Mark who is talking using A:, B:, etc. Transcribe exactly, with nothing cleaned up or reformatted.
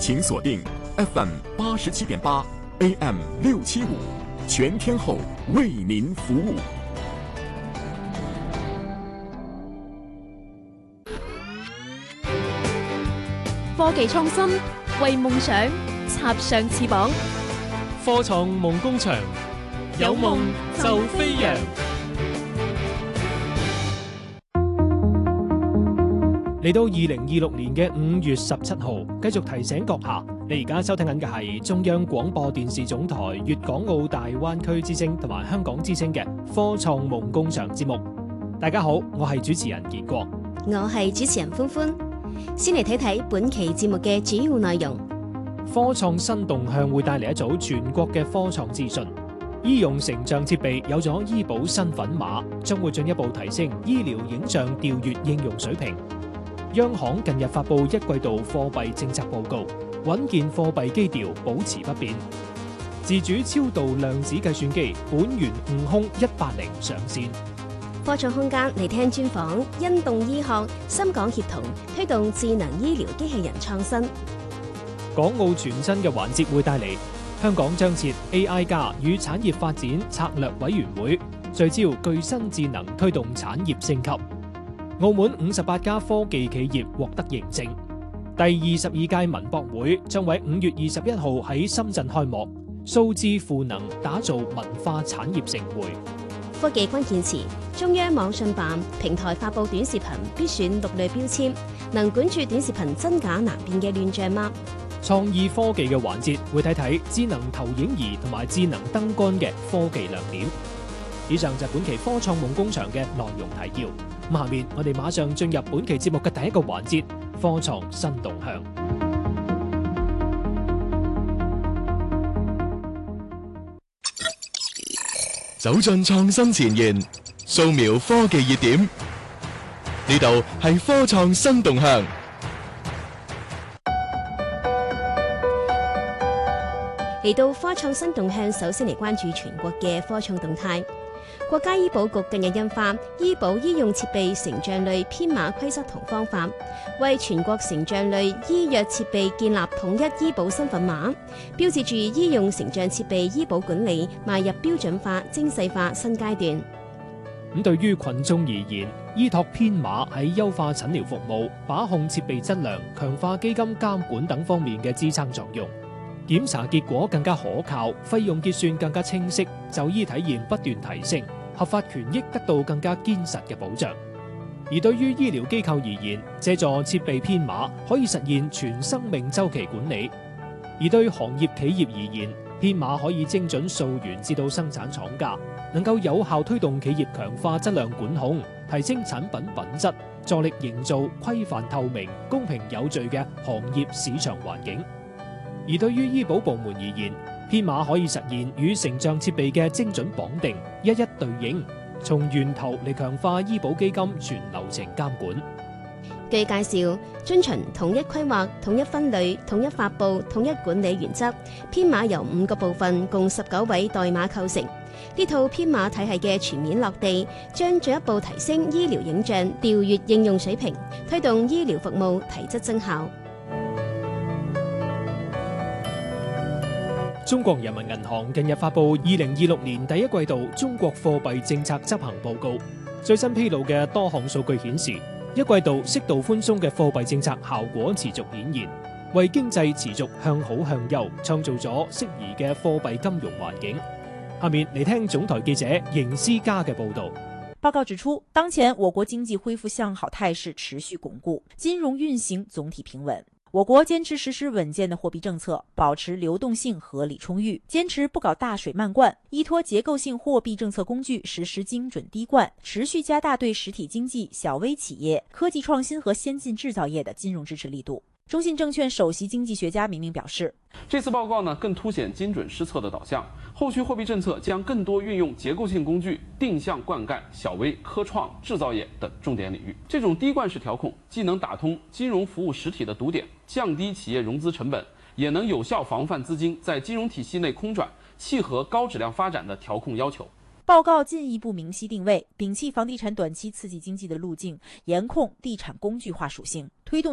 A: 请锁定 F M 八十七点八 A M 六七五，全天候为您服务。
B: 科技創新，為夢想插上翅膀。
C: 科創夢工場，有夢就飛揚。嚟到二零二六年嘅五月十七號，繼續提醒閣下，你而家收聽緊嘅係中央廣播電視總台粵港澳大灣區之聲同埋香港之聲嘅科創夢工場節目。大家好，我係主持人傑國，
D: 我係主持人歡歡。先嚟睇睇本期節目嘅主要內容。
C: 科創新動向會帶嚟一組全國嘅科創資訊。醫用成像設備有咗醫保身份碼，將會進一步提升醫療影像調閱應用水平。央行近日發布一季度貨幣政策報告，穩健貨幣基調保持不變。自主超導量子計算機本源悟空一八零上線。
D: 科創空間嚟聽專訪，因動醫學深港協同推動智能醫療機器人創新。
C: 港澳全新嘅環節會帶嚟，香港將設 A I 加與產業發展策略委員會，聚焦具新智能推動產業升級。澳門五十八家科技企業獲得認證。第二十二屆文博會將喺五月二十一號喺深圳開幕，數字賦能打造文化產業盛會。
D: 科技關鍵詞，中央網信辦平台發布短視頻必選六類標籤，能管住短視頻真假難辨嘅亂象嗎？
C: 創意科技嘅環節會睇睇智能投影儀同埋智能燈杆嘅科技亮點。以上就係本期科創夢工場嘅內容提要。咁下面我哋馬上進入本期節目嘅第一個環節，科創新動向。
A: 走進創新前沿，掃描科技熱點，呢度係科創新動向。
D: 嚟到科創新動向，首先嚟關注全國嘅科創動態。國家醫保局近日印發《醫保醫用設備成像類編碼規則同方法》，為全國成像類醫藥設備建立統一醫保身份碼，標誌住醫用成像設備醫保管理邁入標準化、精細化新階段。
C: 咁對於群眾而言，醫託編碼喺優化診療服務、把控設備質量、強化基金監管等方面嘅支撐作用。檢查結果更加可靠，費用結算更加清晰，就醫體驗不斷提升，合法權益得到更加堅實嘅保障。而對於醫療機構而言，借助設備編碼可以實現全生命週期管理；而對行業企業而言，編碼可以精準溯源至到生產廠家，能夠有效推動企業強化質量管控，提升產品品質，助力營造規範透明、公平有序嘅行業市場環境。而對於醫保部門而言，編碼可以實現與成像設備嘅精準綁定，一一對應，從源頭嚟強化醫保基金全流程監管。
D: 據介紹，遵循統一規劃、統一分類、統一發布、統一管理原則，編碼由五個部分共十九位代碼構成。呢套編碼體系嘅全面落地，將進一步提升醫療影像調閱應用水平，推動醫療服務提質增效。
C: 中國人民銀行近日發布二零二六年第一季度中國貨幣政策執行報告，最新披露嘅多項數據顯示，一季度適度寬鬆嘅貨幣政策效果持續顯現，為經濟持續向好向優創造咗適宜嘅貨幣金融環境。下面嚟聽總台記者邢思嘉嘅報道。
E: 報告指出，當前我國經濟恢復向好態勢持續鞏固，金融運行總體平穩。我國堅持實施穩健的貨幣政策，保持流動性合理充裕，堅持不搞大水漫灌，依託結構性貨幣政策工具實施精準滴灌，持續加大對實體經濟、小微企業、科技創新和先進製造業的金融支持力度。中信證券首席經濟學家明明表示，
F: 這次報告呢更凸顯精準施策的導向，後續貨幣政策將更多運用結構性工具，定向灌溉小微、科創、製造業等重點領域。這種滴灌式調控既能打通金融服務實體的堵點，降低企業融資成本，也能有效防範資金在金融體系內空轉，契合高質量發展的調控要求。
E: 報告進一步明晰定位，摒棄房地產短期刺激經濟的路徑，嚴控地產工具化屬性，推動